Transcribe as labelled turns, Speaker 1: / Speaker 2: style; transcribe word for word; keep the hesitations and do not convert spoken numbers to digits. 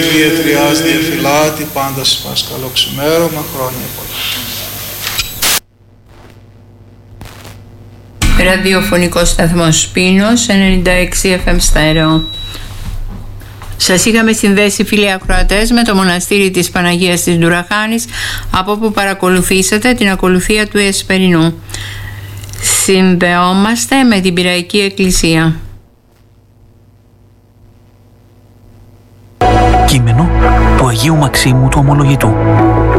Speaker 1: διετριάς διαφυλάτη, πάντα σπάς καλό ξημέρωμα, χρόνια πολλά.
Speaker 2: Ραδιοφωνικό σταθμός Σπίνος, ενενήντα έξι εφ εμ στέρεο. Σας είχαμε συνδέσει, φίλοι ακροατές, με το μοναστήρι της Παναγίας της Ντουραχάνης, από όπου παρακολουθήσατε την ακολουθία του Εσπερινού. Συνδεόμαστε με την Πειραϊκή Εκκλησία.
Speaker 3: Κείμενο του Αγίου Μαξίμου του Ομολογητού.